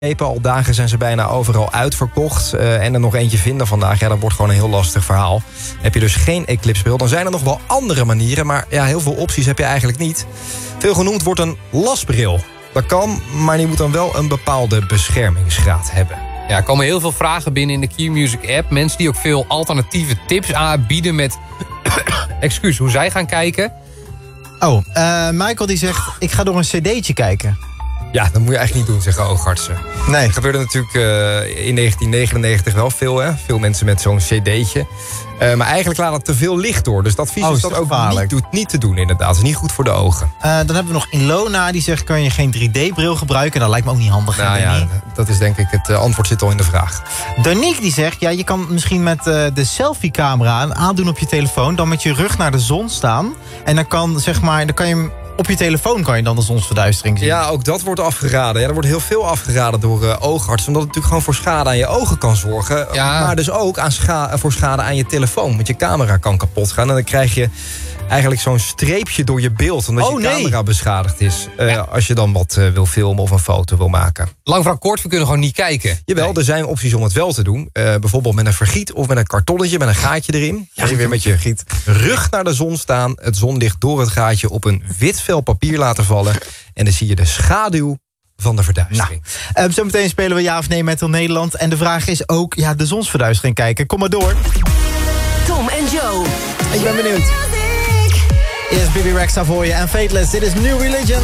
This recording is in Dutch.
Al dagen zijn ze bijna overal uitverkocht. En er nog eentje vinden vandaag, ja, dat wordt gewoon een heel lastig verhaal. Heb je dus geen eclipsebril, dan zijn er nog wel andere manieren. Maar ja, heel veel opties heb je eigenlijk niet. Veel genoemd wordt een lasbril. Dat kan, maar die moet dan wel een bepaalde beschermingsgraad hebben. Ja, er komen heel veel vragen binnen in de Q-Music app. Mensen die ook veel alternatieve tips aanbieden met... excuus, hoe zij gaan kijken. Michael die zegt, ik ga door een cd'tje kijken. Ja, dat moet je eigenlijk niet doen, zeggen oogartsen. Nee. Het gebeurde natuurlijk in 1999 wel veel, hè? Veel mensen met zo'n cd'tje. Maar eigenlijk laat het te veel licht door. Dus dat advies is dat ook niet te doen, inderdaad. Het is niet goed voor de ogen. Dan hebben we nog Ilona, die zegt, kan je geen 3D-bril gebruiken? Dat lijkt me ook niet handig. Nou ja, dat is denk ik het antwoord zit al in de vraag. Danique die zegt, ja, je kan misschien met de selfie-camera aandoen op je telefoon, dan met je rug naar de zon staan. En dan kan, zeg maar, dan kan je hem... Op je telefoon kan je dan de zonsverduistering zien. Ja, ook dat wordt afgeraden. Ja, er wordt heel veel afgeraden door oogartsen. Omdat het natuurlijk gewoon voor schade aan je ogen kan zorgen. Ja. Maar dus ook voor schade aan je telefoon. Want je camera kan kapot gaan. En dan krijg je eigenlijk zo'n streepje door je beeld. Omdat je camera beschadigd is. Als je dan wat wil filmen of een foto wil maken. Lang verhaal kort, we kunnen gewoon niet kijken. Jawel, er zijn opties om het wel te doen. Bijvoorbeeld met een vergiet of met een kartonnetje met een gaatje erin. Als je weer met je rug naar de zon staan. Het zonlicht door het gaatje op een wit vel papier laten vallen. En dan zie je de schaduw van de verduistering. Zometeen spelen we ja of nee met heel Nederland. En de vraag is ook, ja, de zonsverduistering kijken. Kom maar door. Tom en Joe. Ik ben benieuwd. Eerst Bibi Rexha voor je en Fateless. Dit is New Religion.